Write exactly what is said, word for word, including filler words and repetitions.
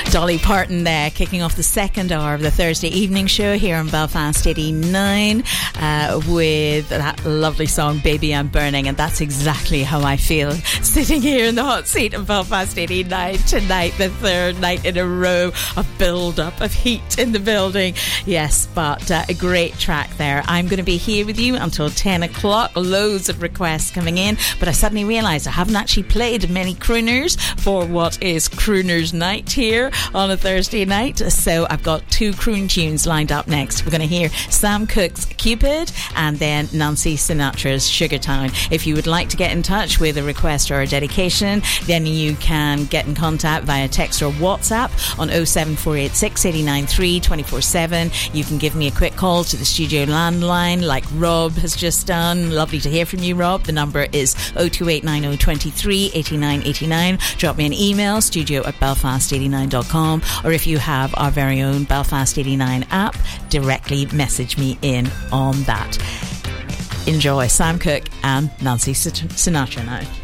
Dolly Parton there, kicking off the second hour of the Thursday evening show here on Belfast eighty-nine uh, with that lovely song Baby I'm Burning, and that's exactly how I feel sitting here in the hot seat of Belfast eighty-nine tonight, the third night in a row of build-up of heat in the building. Yes, but uh, a great track there. I'm going to be here with you until ten o'clock. Loads of requests coming in, but I suddenly realised I haven't actually played many crooners for what is Crooners Night here on a Thursday night. So I've got two croon tunes lined up next. We're going to hear Sam Cooke's Cupid and then Nancy Sinatra's Sugartown. If you would like to get in touch with a request or a dedication, then you can get in contact via text or WhatsApp on oh seven four eight six, eight nine three, two four seven. You can give me a quick call to the studio landline like Rob has just done. Lovely to hear from you, Rob. The number is oh two eight nine oh two three, eight nine eight nine. Drop me an email, studio at belfast eighty-nine dot com, or if you have our very own Belfast eighty-nine app, directly message me in on that. Enjoy Sam Cooke and Nancy Sinatra now.